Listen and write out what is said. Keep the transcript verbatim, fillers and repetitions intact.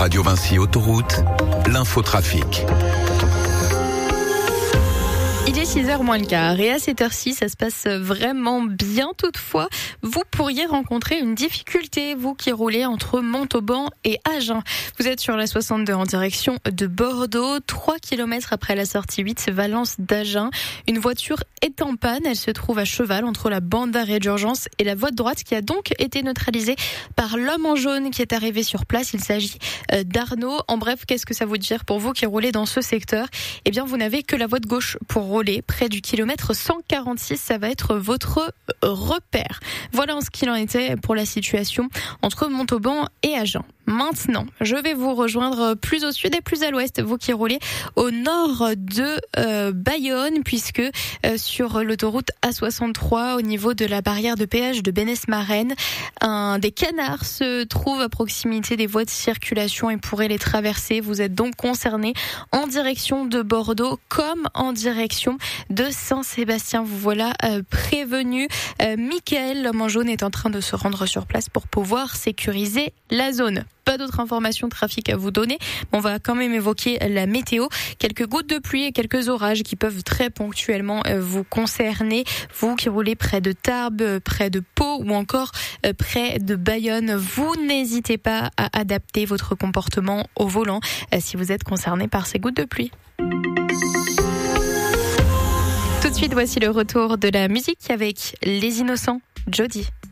Radio Vinci Autoroute, l'infotrafic. Il est six heures moins le quart et à cette heure-ci, ça se passe vraiment bien. Toutefois, vous pourriez rencontrer une difficulté, vous qui roulez entre Montauban et Agen. Vous êtes sur la soixante-deux en direction de Bordeaux, trois kilomètres après la sortie huit, Valence d'Agen. Une voiture est en panne, elle se trouve à cheval entre la bande d'arrêt d'urgence et la voie de droite qui a donc été neutralisée par l'homme en jaune qui est arrivé sur place. Il s'agit d'Arnaud. En bref, qu'est-ce que ça veut dire pour vous qui roulez dans ce secteur? Eh bien, vous n'avez que la voie de gauche pour rouler près du kilomètre cent quarante-six, ça va être votre repère. Voilà en ce qu'il en était pour la situation entre Montauban et Agen. Maintenant, je vais vous rejoindre plus au sud et plus à l'ouest, vous qui roulez au nord de euh, Bayonne, puisque euh, sur l'autoroute A soixante-trois, au niveau de la barrière de péage de Bénesse-Marennes, un des canards se trouve à proximité des voies de circulation et pourrait les traverser. Vous êtes donc concerné en direction de Bordeaux comme en direction de Saint-Sébastien. Vous voilà euh, prévenu. Euh, Mickaël, l'homme en jaune, est en train de se rendre sur place pour pouvoir sécuriser la zone. Pas d'autres informations de trafic à vous donner. On va quand même évoquer la météo. Quelques gouttes de pluie et quelques orages qui peuvent très ponctuellement vous concerner. Vous qui roulez près de Tarbes, près de Pau ou encore près de Bayonne, vous n'hésitez pas à adapter votre comportement au volant si vous êtes concerné par ces gouttes de pluie. Tout de suite, voici le retour de la musique avec Les Innocents, Jody.